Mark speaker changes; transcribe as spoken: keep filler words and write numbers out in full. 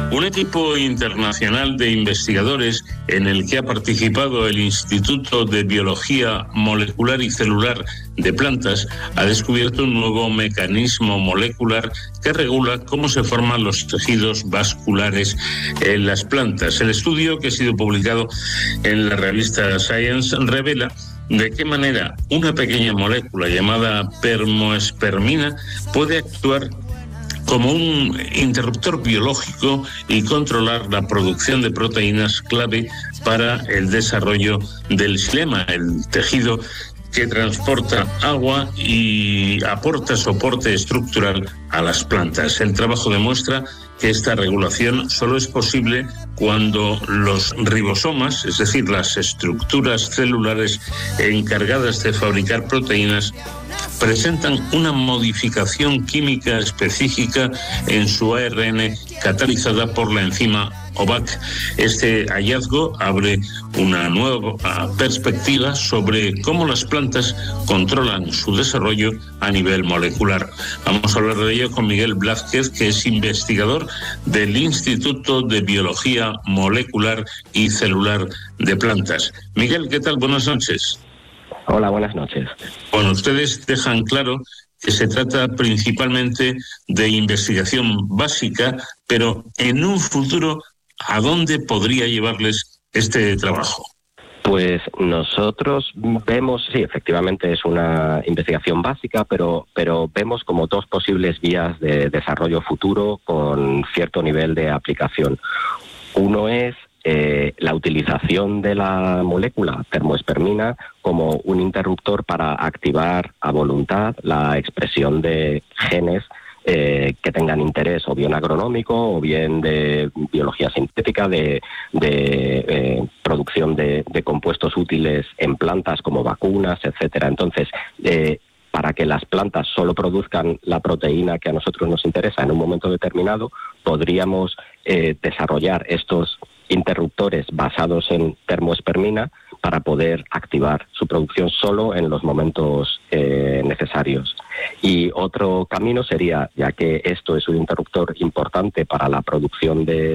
Speaker 1: Un equipo internacional de investigadores en el que ha participado el Instituto de Biología Molecular y Celular de Plantas ha descubierto un nuevo mecanismo molecular que regula cómo se forman los tejidos vasculares en las plantas. El estudio, que ha sido publicado en la revista Science, revela de qué manera una pequeña molécula llamada permoespermina puede actuar como un interruptor biológico y controlar la producción de proteínas clave para el desarrollo del xilema, el tejido que transporta agua y aporta soporte estructural a las plantas. El trabajo demuestra que esta regulación solo es posible cuando los ribosomas, es decir, las estructuras celulares encargadas de fabricar proteínas, presentan una modificación química específica en su A R N catalizada por la enzima O V A C. Este hallazgo abre una nueva perspectiva sobre cómo las plantas controlan su desarrollo a nivel molecular. Vamos a hablar de ello con Miguel Blázquez, que es investigador del Instituto de Biología Molecular y Celular de Plantas. Miguel, ¿qué tal? Buenas noches.
Speaker 2: Hola, buenas noches.
Speaker 1: Bueno, ustedes dejan claro que se trata principalmente de investigación básica, pero en un futuro, ¿a dónde podría llevarles este trabajo?
Speaker 2: Pues nosotros vemos, sí, efectivamente es una investigación básica, pero, pero vemos como dos posibles vías de desarrollo futuro con cierto nivel de aplicación. Uno es Eh, la utilización de la molécula permoespermina como un interruptor para activar a voluntad la expresión de genes eh, que tengan interés o bien agronómico o bien de biología sintética, de, de eh, producción de, de compuestos útiles en plantas como vacunas, etcétera. Entonces, eh, para que las plantas solo produzcan la proteína que a nosotros nos interesa en un momento determinado, podríamos eh, desarrollar estos interruptores basados en permoespermina para poder activar su producción solo en los momentos eh, necesarios. Y otro camino sería, ya que esto es un interruptor importante para la producción de